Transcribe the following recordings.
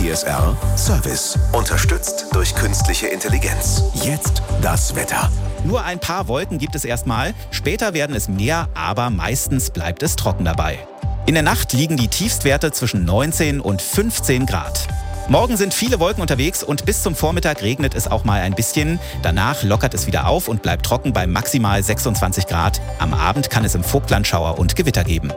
PSR Service. Unterstützt durch künstliche Intelligenz. Jetzt das Wetter. Nur ein paar Wolken gibt es erstmal, später werden es mehr, aber meistens bleibt es trocken dabei. In der Nacht liegen die Tiefstwerte zwischen 19 und 15 Grad. Morgen sind viele Wolken unterwegs und bis zum Vormittag regnet es auch mal ein bisschen. Danach lockert es wieder auf und bleibt trocken bei maximal 26 Grad. Am Abend kann es im Vogtland Schauer und Gewitter geben.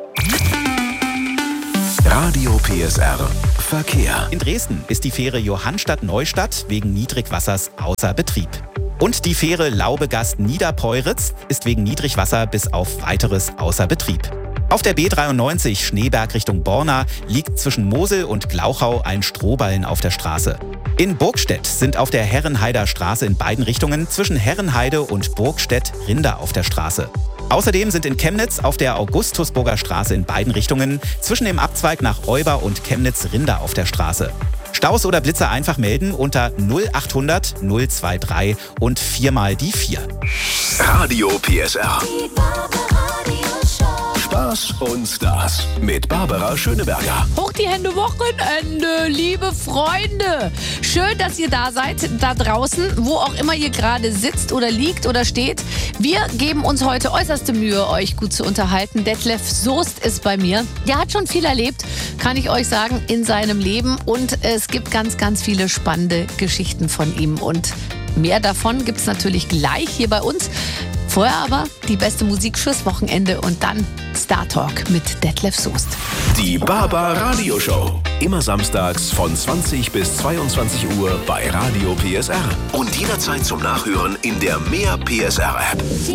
Radio PSR Verkehr. In Dresden ist die Fähre Johannstadt-Neustadt wegen Niedrigwassers außer Betrieb. Und die Fähre Laubegast-Niederpeuritz ist wegen Niedrigwasser bis auf Weiteres außer Betrieb. Auf der B93 Schneeberg Richtung Borna liegt zwischen Mosel und Glauchau ein Strohballen auf der Straße. In Burgstedt sind auf der Herrenheider Straße in beiden Richtungen zwischen Herrenheide und Burgstedt Rinder auf der Straße. Außerdem sind in Chemnitz auf der Augustusburger Straße in beiden Richtungen zwischen dem Abzweig nach Euber und Chemnitz Rinder auf der Straße. Staus oder Blitzer einfach melden unter 0800 023 und 4 mal die 4. Radio PSR. Spaß und Stars mit Barbara Schöneberger. Hoch die Hände, Wochenende, liebe Freunde. Schön, dass ihr da seid, da draußen, wo auch immer ihr gerade sitzt oder liegt oder steht. Wir geben uns heute äußerste Mühe, euch gut zu unterhalten. Detlef Soest ist bei mir. Der hat schon viel erlebt, kann ich euch sagen, in seinem Leben. Und es gibt ganz, ganz viele spannende Geschichten von ihm. Und mehr davon gibt es natürlich gleich hier bei uns. Vorher aber die beste Musik fürs Wochenende und dann Star Talk mit Detlef Soest. Die Barbara Radio Show. Immer samstags von 20 bis 22 Uhr bei Radio PSR. Und jederzeit zum Nachhören in der Mehr PSR App.